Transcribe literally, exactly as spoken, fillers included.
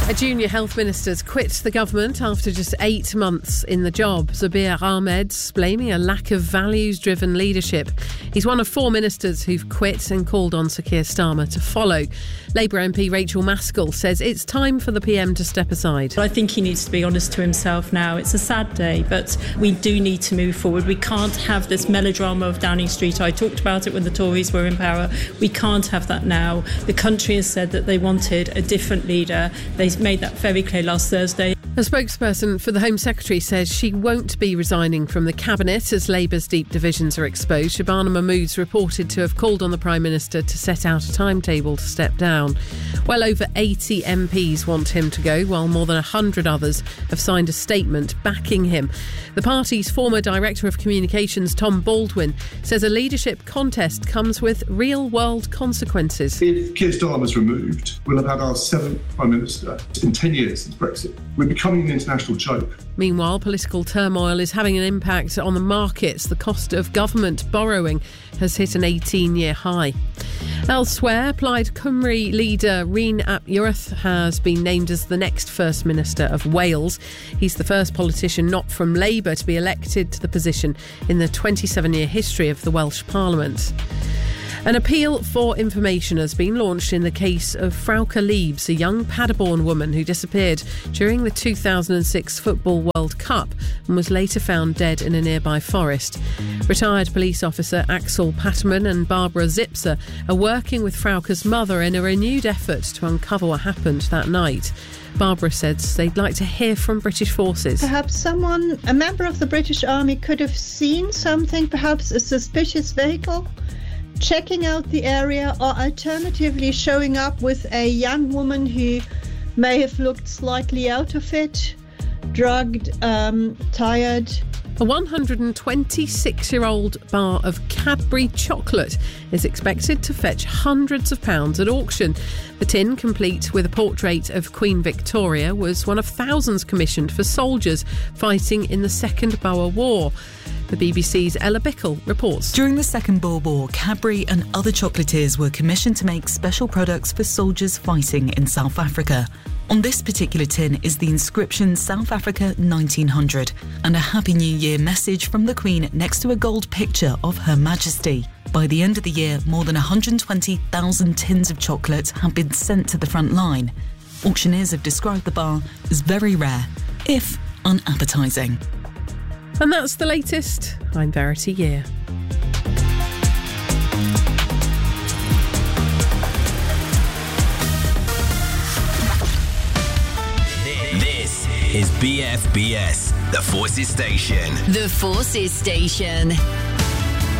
A junior health minister's quit the government after just eight months in the job. Zubair Ahmed's blaming a lack of values-driven leadership. He's one of four ministers who've quit and called on Sir Keir Starmer to follow. Labour M P Rachel Maskell says it's time for the P M to step aside. I think he needs to be honest to himself now. It's a sad day, but we do need to move forward. We can't have this melodrama of Downing Street. I talked about it when the Tories were in power. We can't have that now. The country has said that they wanted a different leader. They made that very clear last Thursday. A spokesperson for the Home Secretary says she won't be resigning from the Cabinet as Labour's deep divisions are exposed. Shabana Mahmood's reported to have called on the Prime Minister to set out a timetable to step down. Well over eighty M Ps want him to go, while more than one hundred others have signed a statement backing him. The party's former Director of Communications, Tom Baldwin, says a leadership contest comes with real-world consequences. If Keir Starmer's removed, we'll have had our seventh Prime Minister in ten years since Brexit. We're becoming an international joke. Meanwhile, political turmoil is having an impact on the markets. The cost of government borrowing has hit an eighteen-year high. Elsewhere, Plaid Cymru leader Rhun ap Iorwerth has been named as the next First Minister of Wales. He's the first politician not from Labour to be elected to the position in the twenty-seven-year history of the Welsh Parliament. An appeal for information has been launched in the case of Frauke Liebs, a young Paderborn woman who disappeared during the two thousand six Football World Cup and was later found dead in a nearby forest. Retired police officer Axel Patterman and Barbara Zipser are working with Frauke's mother in a renewed effort to uncover what happened that night. Barbara says they'd like to hear from British forces. Perhaps someone, a member of the British Army, could have seen something, perhaps a suspicious vehicle, checking out the area, or alternatively showing up with a young woman who may have looked slightly out of it, drugged, um, tired. A one hundred twenty-six-year-old bar of Cadbury chocolate is expected to fetch hundreds of pounds at auction. The tin, complete with a portrait of Queen Victoria, was one of thousands commissioned for soldiers fighting in the Second Boer War. The B B C's Ella Bickle reports. During the Second Boer War, Cadbury and other chocolatiers were commissioned to make special products for soldiers fighting in South Africa. On this particular tin is the inscription South Africa nineteen hundred and a Happy New Year message from the Queen next to a gold picture of Her Majesty. By the end of the year, more than one hundred twenty thousand tins of chocolate have been sent to the front line. Auctioneers have described the bar as very rare, if unappetising. And that's the latest. I'm Verity Year. This is B F B S, the Forces Station. The Forces Station.